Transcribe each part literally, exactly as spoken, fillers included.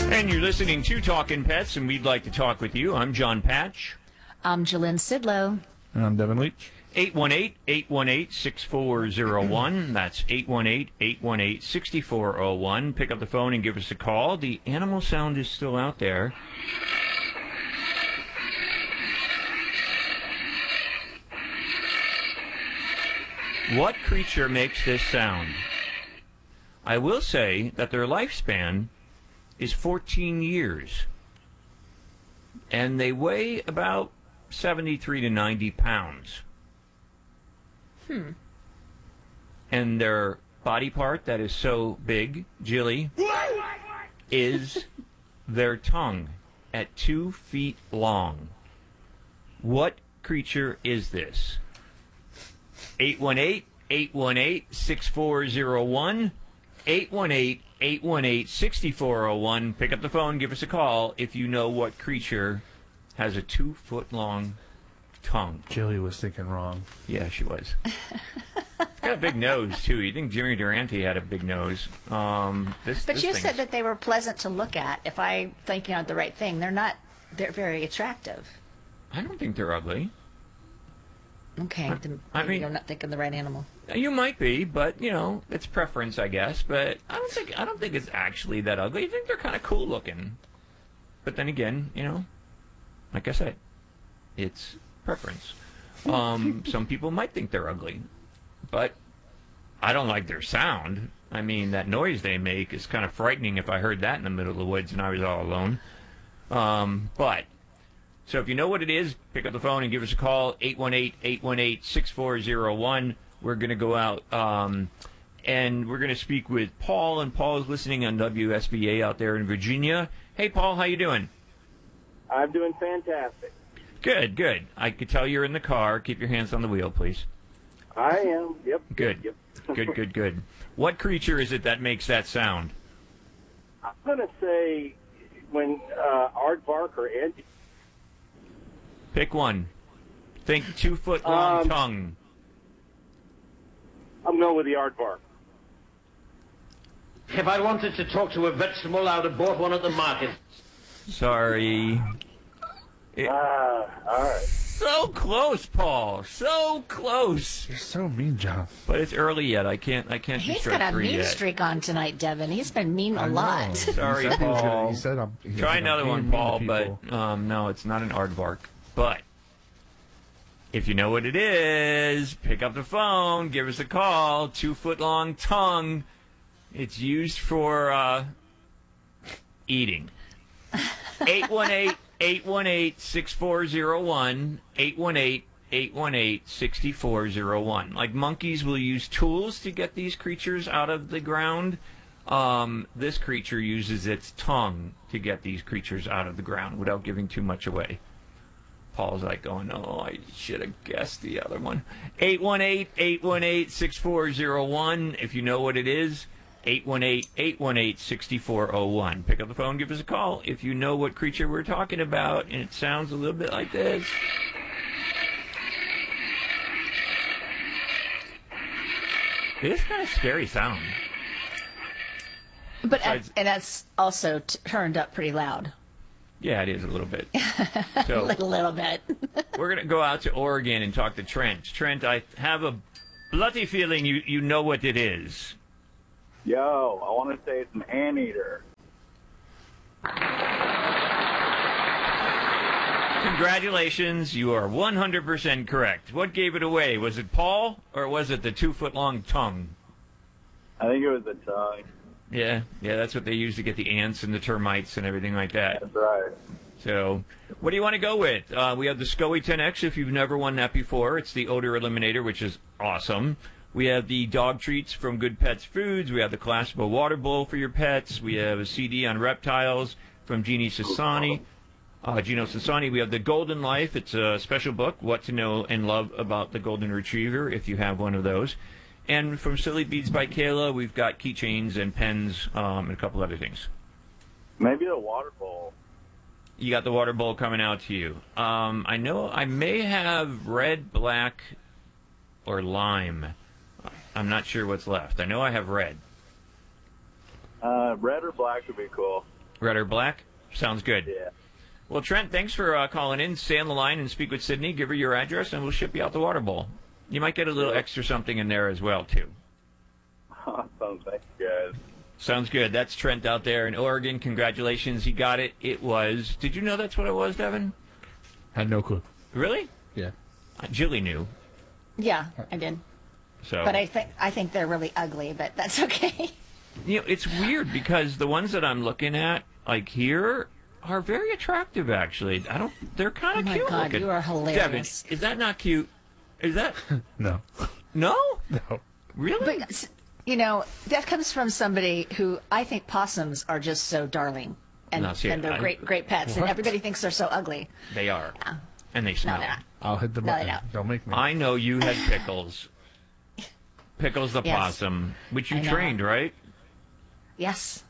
And you're listening to Talkin' Pets, and we'd like to talk with you. I'm John Patch. I'm Jalynn Sidlow. And I'm Devin Leach. eight one eight, eight one eight, six four zero one. That's eight one eight, eight one eight, six four zero one. Pick up the phone and give us a call. The animal sound is still out there. What creature makes this sound? I will say that their lifespan is fourteen years. And they weigh about seventy-three to ninety pounds. Hmm. And their body part that is so big, Jilly, is their tongue at two feet long. What creature is this? eight one eight, eight one eight, six four zero one. eight one eight, eight one eight, six four zero one. Pick up the phone, give us a call if you know what creature has a two-foot-long tongue. Jilly was thinking wrong. Yeah, she was. It's got a big nose, too. You think Jimmy Durante had a big nose. Um, this, But this you thing's- said that they were pleasant to look at. If I'm thinking of the right thing, they're not, they're very attractive. I don't think they're ugly. Okay, then I maybe mean- you're not thinking the right animal. You might be, but, you know, it's preference, I guess. But I don't think I don't think it's actually that ugly. I think they're kind of cool looking. But then again, you know, like I said, it's preference. Um, some people might think they're ugly, but I don't like their sound. I mean, that noise they make is kind of frightening if I heard that in the middle of the woods and I was all alone. Um, but, so if you know what it is, pick up the phone and give us a call, eight one eight, eight one eight, six four zero one. We're going to go out um, and we're going to speak with Paul, and Paul is listening on W S B A out there in Virginia. Hey, Paul, how you doing? I'm doing fantastic. Good, good. I could tell you're in the car. Keep your hands on the wheel, please. I am. Yep. Good. Yep. Good, good, good. What creature is it that makes that sound? I'm going to say when uh, Aardvark or Andy. Pick one. Think two-foot-long Um, tongue. I'm going with the Aardvark. If I wanted to talk to a vegetable, I would have bought one at the market. Sorry. Ah, all right. So close, Paul. So close. You're so mean, John. But it's early yet. I can't. I can't. do He's strike got a three mean yet. streak on tonight, Devin. He's been mean a I know. lot. Sorry, He said he was gonna- Paul. he said I'm- he Try said I'm another being one, mean to Paul. people. But um, no, it's not an aardvark. But if you know what it is, pick up the phone. Give us a call. Two-foot-long tongue. It's used for uh, eating. eight one eight, eight one eight, six four zero one. eight one eight, eight one eight, six four zero one. Like monkeys will use tools to get these creatures out of the ground. Um, this creature uses its tongue to get these creatures out of the ground without giving too much away. Paul's like going, oh, I should have guessed the other one. eight one eight, eight one eight, six four zero one. If you know what it is, eight one eight, eight one eight, six four zero one. Pick up the phone, give us a call if you know what creature we're talking about, and it sounds a little bit like this. It is kind of scary sound. But Besides- and that's also t- turned up pretty loud. Yeah, it is a little bit. So Like a little bit. we're going to go out to Oregon and talk to Trent. Trent, I have a bloody feeling you, you know what it is. Yo, I want to say it's an anteater. Congratulations, you are one hundred percent correct. What gave it away? Was it Paul, or was it the two-foot-long tongue? I think it was the tongue. Yeah, yeah, that's what they use to get the ants and the termites and everything like that. That's right. So, what do you want to go with? Uh, we have the SCOE ten X if you've never won that before. It's the odor eliminator, which is awesome. We have the dog treats from Good Pets Foods. We have the collapsible water bowl for your pets. We have a C D on reptiles from Jeannie Sassani. Uh, Gino Sassani. We have the Golden Life. It's a special book, What to Know and Love About the Golden Retriever, if you have one of those. And from Silly Beats by Kayla, we've got keychains and pens um, and a couple other things. Maybe the water bowl. You got the water bowl coming out to you. Um, I know I may have red, black, or lime. I'm not sure what's left. I know I have red. Uh, red or black would be cool. Red or black? Sounds good. Yeah. Well, Trent, thanks for uh, calling in. Stay on the line and speak with Sydney. Give her your address, and we'll ship you out the water bowl. You might get a little extra something in there as well, too. Awesome. Thank you, guys. Sounds good. That's Trent out there in Oregon. Congratulations. He got it. It was... Did you know that's what it was, Devin? Had no clue. Really? Yeah. Uh, Jilly knew. Yeah, I did. So, But I think I think they're really ugly, but that's okay. you know, it's weird because the ones that I'm looking at, like here, are very attractive, actually. I don't... They're kind of Oh my cute God, looking. you are hilarious. Devin, is that not cute? Is that... No. No? No. Really? But, you know, that comes from somebody who I think possums are just so darling. And, No, see, and they're I- great, great pets. And What? everybody thinks they're so ugly. They are. No, And they no, smell. they're not. I'll hit the No, button. no. Don't make me. I know you had Pickles. Pickles the Yes. possum, which you I know. trained, right? Yes.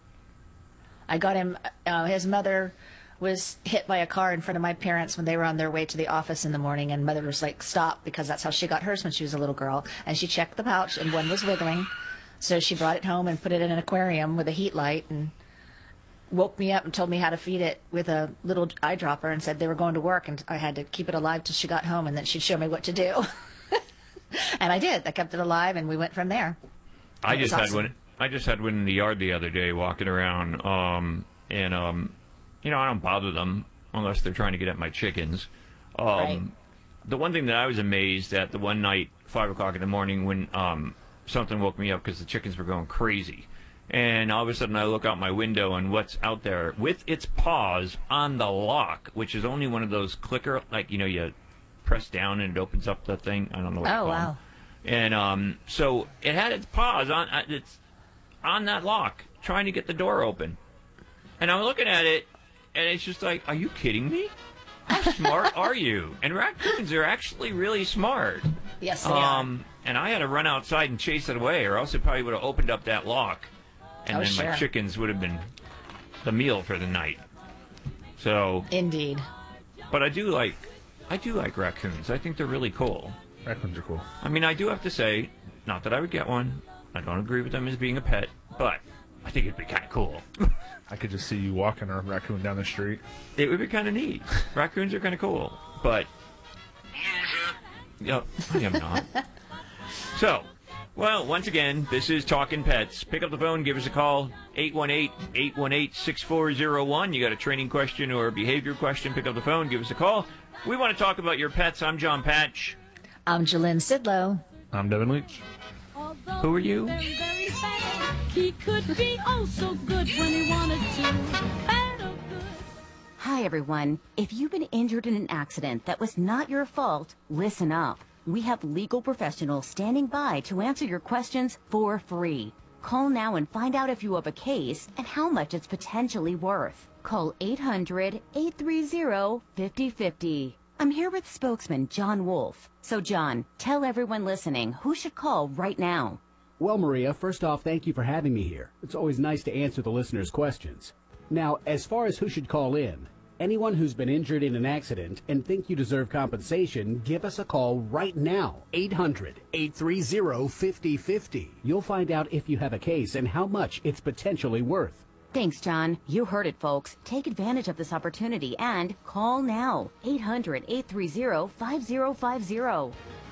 I got him. Uh, his mother was hit by a car in front of my parents when they were on their way to the office in the morning, and mother was like, "Stop," because that's how she got hers when she was a little girl. And she checked the pouch, and one was wiggling, so she brought it home and put it in an aquarium with a heat light, and woke me up and told me how to feed it with a little eyedropper, and said they were going to work, and I had to keep it alive till she got home, and then she'd show me what to do. And I did. I kept it alive, and we went from there. I It was just had awesome. one. I just had one in the yard the other day, walking around, um, and um, you know, I don't bother them unless they're trying to get at my chickens. Um, Right. The one thing that I was amazed at the one night, five o'clock in the morning, when um, something woke me up because the chickens were going crazy, and all of a sudden I look out my window, and what's out there with its paws on the lock, which is only one of those clicker, like you know, you press down and it opens up the thing. I don't know what you Oh, call wow. them. And um, so it had its paws on uh, it's on that lock, trying to get the door open. And I'm looking at it, and it's just like, are you kidding me? How smart are you? And raccoons are actually really smart. Yes, they Um, and I had to run outside and chase it away, or else it probably would have opened up that lock, and Oh, then my sure. chickens would have been the meal for the night. So, are. Indeed. but I do like, I do like raccoons. I think they're really cool. Raccoons are cool. I mean, I do have to say, not that I would get one. I don't agree with them as being a pet, but I think it'd be kind of cool. I could just see you walking a raccoon down the street. It would be kind of neat. Raccoons are kind of cool, but yeah, I am not. So, well, once again, this is Talking Pets. Pick up the phone, give us a call, eight one eight, eight one eight, six four zero one. You got a training question or a behavior question, pick up the phone, give us a call. We want to talk about your pets. I'm John Patch. I'm Jalynn Sidlow. I'm Devin Leach. Who are you? Very, very bad. He could be oh so good when he wanted to. Bad or good. Hi, everyone. If you've been injured in an accident that was not your fault, listen up. We have legal professionals standing by to answer your questions for free. Call now and find out if you have a case and how much it's potentially worth. Call eight hundred, eight three zero, five zero five zero. I'm here with spokesman John Wolf. So, John, tell everyone listening who should call right now. Well, Maria, first off, thank you for having me here. It's always nice to answer the listeners' questions. Now, as far as who should call in, anyone who's been injured in an accident and think you deserve compensation, give us a call right now. eight hundred, eight three zero, five zero five zero. You'll find out if you have a case and how much it's potentially worth. Thanks, John. You heard it, folks. Take advantage of this opportunity and call now. eight hundred, eight three zero, five zero five zero.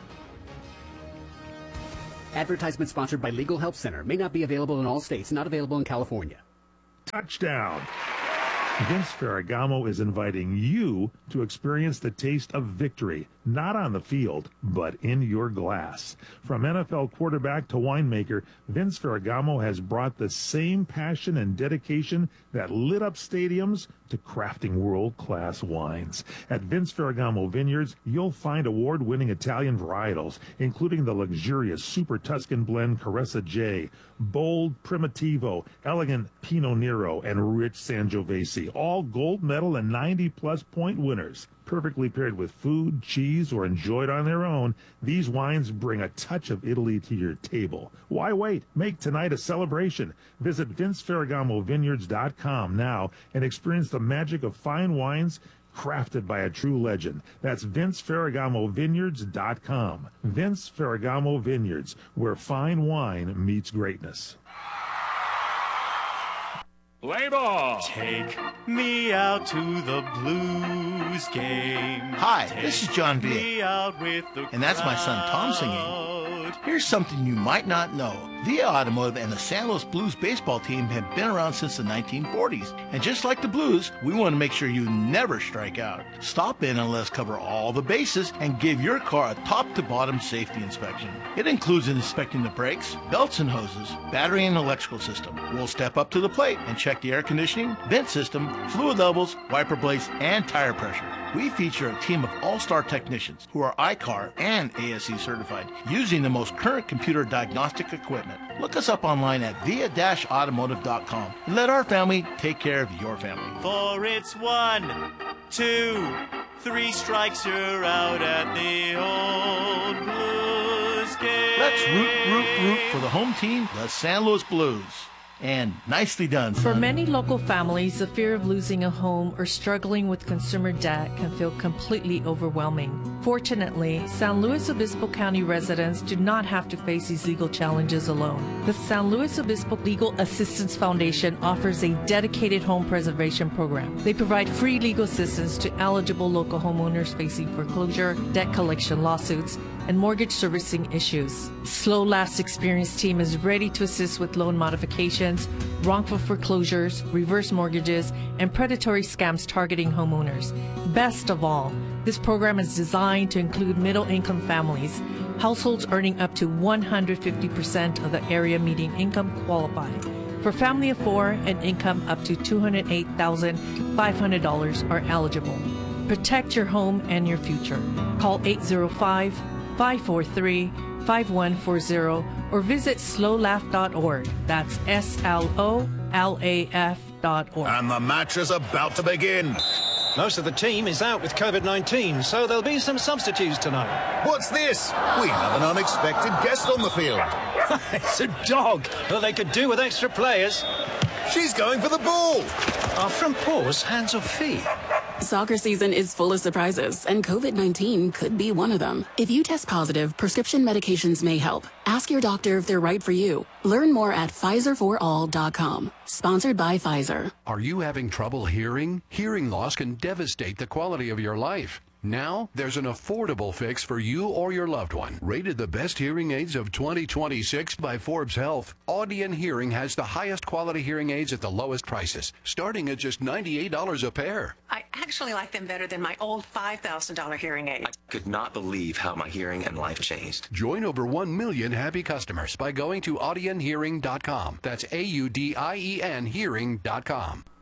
Advertisement sponsored by Legal Help Center. May not be available in all states. Not available in California. Touchdown. Vince Ferragamo is inviting you to experience the taste of victory, not on the field, but in your glass. From N F L quarterback to winemaker, Vince Ferragamo has brought the same passion and dedication that lit up stadiums to crafting world-class wines. At Vince Ferragamo Vineyards, you'll find award-winning Italian varietals, including the luxurious Super Tuscan blend Caressa J, bold Primitivo, elegant Pinot Nero, and rich Sangiovese, all gold medal and ninety-plus point winners. Perfectly paired with food, cheese, or enjoyed on their own, these wines bring a touch of Italy to your table. Why wait? Make tonight a celebration. Visit Vince Ferragamo Vineyards dot com now and experience the magic of fine wines crafted by a true legend. That's Vince Ferragamo Vineyards dot com. Vince Ferragamo Vineyards, where fine wine meets greatness. Play ball. Take me out to the Blues game. Hi, Take this is John me Villa, out with the and that's my son Tom singing. Here's something you might not know. Villa Automotive and the San Luis Blues baseball team have been around since the nineteen forties. And just like the Blues, we want to make sure you never strike out. Stop in and let us cover all the bases and give your car a top-to-bottom safety inspection. It includes inspecting the brakes, belts and hoses, battery and electrical system. We'll step up to the plate and check the air conditioning, vent system, fluid levels, wiper blades, and tire pressure. We feature a team of all-star technicians who are I C A R and A S E certified, using the most current computer diagnostic equipment. Look us up online at via dash automotive dot com and let our family take care of your family. For it's one, two, three strikes, you're out at the old Blues game. Let's root, root, root for the home team, the San Luis Blues. And nicely done, son. For many local families, the fear of losing a home or struggling with consumer debt can feel completely overwhelming. Fortunately, San Luis Obispo County residents do not have to face these legal challenges alone. The San Luis Obispo Legal Assistance Foundation offers a dedicated home preservation program. They provide free legal assistance to eligible local homeowners facing foreclosure, debt collection lawsuits, and mortgage servicing issues. Slow Laugh's experienced team is ready to assist with loan modifications, wrongful foreclosures, reverse mortgages, and predatory scams targeting homeowners. Best of all, this program is designed to include middle-income families. Households earning up to one hundred fifty percent of the area median income qualify. For family of four, an income up to two hundred eight thousand five hundred dollars are eligible. Protect your home and your future. Call eight zero five, five four three, five one four zero or visit slow laugh dot org. That's S L O L A F dot org. And the match is about to begin. Most of the team is out with COVID nineteen, so there'll be some substitutes tonight. What's this? We have an unexpected guest on the field. It's a dog. Well, they could do with extra players. She's going for the ball. Are front paws hands or feet? Soccer season is full of surprises, and COVID nineteen could be one of them. If you test positive, prescription medications may help. Ask your doctor if they're right for you. Learn more at Pfizer for all dot com. Sponsored by Pfizer. Are you having trouble hearing? Hearing loss can devastate the quality of your life. Now, there's an affordable fix for you or your loved one. Rated the best hearing aids of twenty twenty-six by Forbes Health, Audion Hearing has the highest quality hearing aids at the lowest prices, starting at just ninety-eight dollars a pair. I actually like them better than my old five thousand dollars hearing aid. I could not believe how my hearing and life changed. Join over one million happy customers by going to audion hearing dot com. That's A U D I E N hearing dot com.